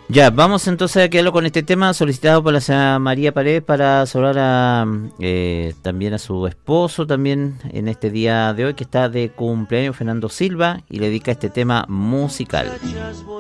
Ya, vamos entonces a quedarlo con este tema solicitado por la señora María Paredes para saludar también a su esposo también en este día de hoy que está de cumpleaños, Fernando Silva, y le dedica este tema musical.